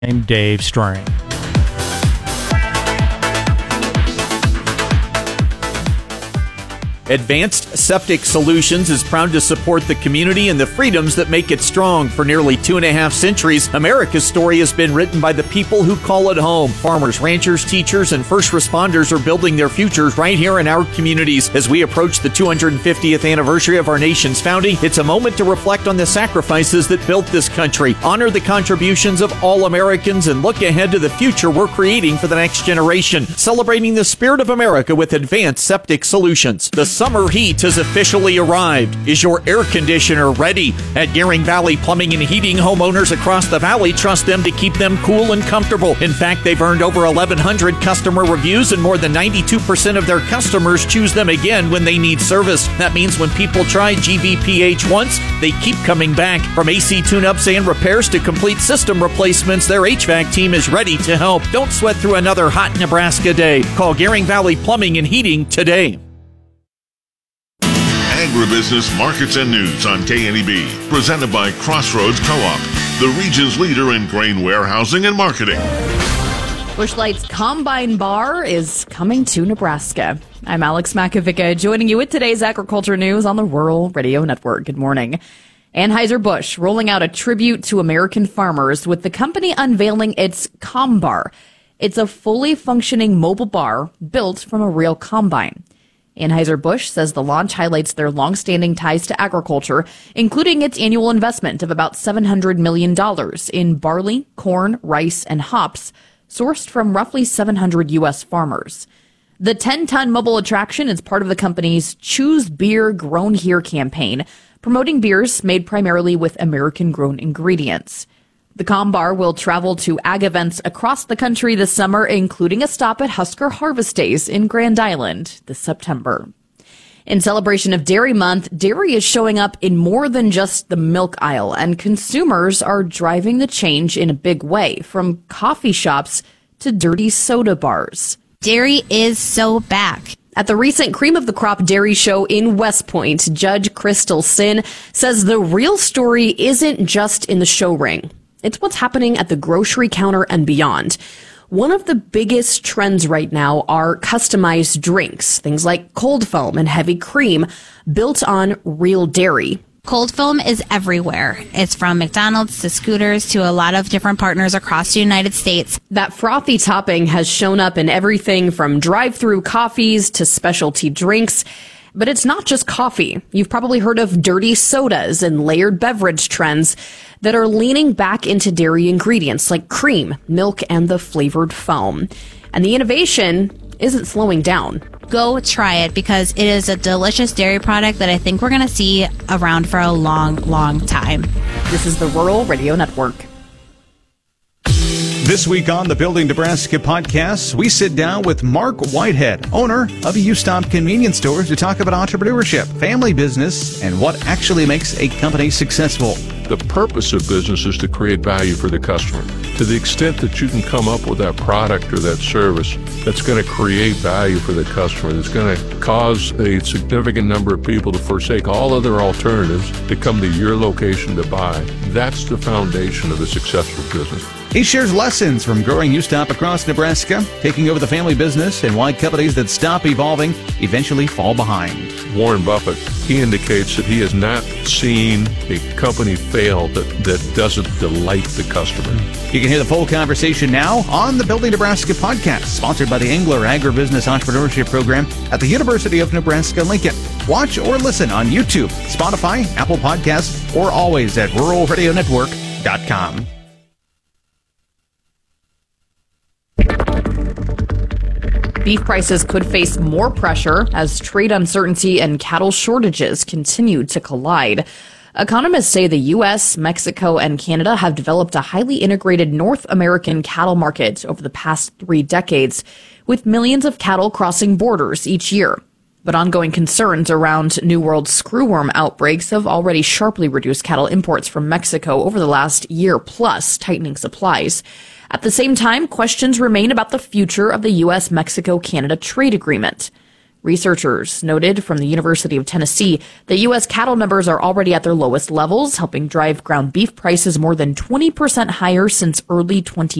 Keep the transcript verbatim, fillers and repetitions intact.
I'm Dave Strang. Advanced Septic Solutions is proud to support the community and the freedoms that make it strong. For nearly two and a half centuries, America's story has been written by the people who call it home. Farmers, ranchers, teachers, and first responders are building their futures right here in our communities. As we approach the two hundred fiftieth anniversary of our nation's founding, it's a moment to reflect on the sacrifices that built this country, honor the contributions of all Americans, and look ahead to the future we're creating for the next generation. Celebrating the spirit of America with Advanced Septic Solutions. The summer heat has officially arrived. Is your air conditioner ready? At Gehring Valley Plumbing and Heating, homeowners across the valley trust them to keep them cool and comfortable. In fact, they've earned over eleven hundred customer reviews, and more than ninety-two percent of their customers choose them again when they need service. That means when people try G V P H once, they keep coming back. From A C tune-ups and repairs to complete system replacements, their H V A C team is ready to help. Don't sweat through another hot Nebraska day. Call Gehring Valley Plumbing and Heating today. Agribusiness Markets and News on K N E B, presented by Crossroads Co-op, the region's leader in grain warehousing and marketing. Busch Light's Combine Bar is coming to Nebraska. I'm Alex Makovica, joining you with today's agriculture news on the Rural Radio Network. Good morning. Anheuser-Busch rolling out a tribute to American farmers with the company unveiling its ComBar. It's a fully functioning mobile bar built from a real combine. Anheuser-Busch says the launch highlights their long-standing ties to agriculture, including its annual investment of about seven hundred million dollars in barley, corn, rice, and hops, sourced from roughly seven hundred U S farmers. The ten-ton mobile attraction is part of the company's Choose Beer Grown Here campaign, promoting beers made primarily with American-grown ingredients. The ComBar will travel to ag events across the country this summer, including a stop at Husker Harvest Days in Grand Island this September. In celebration of Dairy Month, dairy is showing up in more than just the milk aisle, and consumers are driving the change in a big way, from coffee shops to dirty soda bars. Dairy is so back. At the recent Cream of the Crop Dairy Show in West Point, Judge Crystal Sin says the real story isn't just in the show ring. It's what's happening at the grocery counter and beyond. One of the biggest trends right now are customized drinks, things like cold foam and heavy cream, built on real dairy. Cold foam is everywhere. It's from McDonald's to Scooters to a lot of different partners across the United States. That frothy topping has shown up in everything from drive-through coffees to specialty drinks. But it's not just coffee. You've probably heard of dirty sodas and layered beverage trends that are leaning back into dairy ingredients like cream, milk, and the flavored foam. And the innovation isn't slowing down. Go try it because it is a delicious dairy product that I think we're going to see around for a long, long time. This is the Rural Radio Network. This week on the Building Nebraska podcast, we sit down with Mark Whitehead, owner of a U-Stop convenience store, to talk about entrepreneurship, family business, and what actually makes a company successful. The purpose of business is to create value for the customer. To the extent that you can come up with that product or that service that's going to create value for the customer, that's going to cause a significant number of people to forsake all other alternatives to come to your location to buy, that's the foundation of a successful business. He shares lessons from growing U-Stop across Nebraska, taking over the family business, and why companies that stop evolving eventually fall behind. Warren Buffett, he indicates that he has not seen a company fail that, that doesn't delight the customer. You can hear the full conversation now on the Building Nebraska podcast, sponsored by the Engler Agribusiness Entrepreneurship Program at the University of Nebraska-Lincoln. Watch or listen on YouTube, Spotify, Apple Podcasts, or always at rural radio network dot com. Beef prices could face more pressure as trade uncertainty and cattle shortages continue to collide. Economists say the U S, Mexico, and Canada have developed a highly integrated North American cattle market over the past three decades, with millions of cattle crossing borders each year. But ongoing concerns around New World screwworm outbreaks have already sharply reduced cattle imports from Mexico over the last year plus, tightening supplies. At the same time, questions remain about the future of the U S Mexico Canada trade agreement. Researchers noted from the University of Tennessee that U S cattle numbers are already at their lowest levels, helping drive ground beef prices more than twenty percent higher since early twenty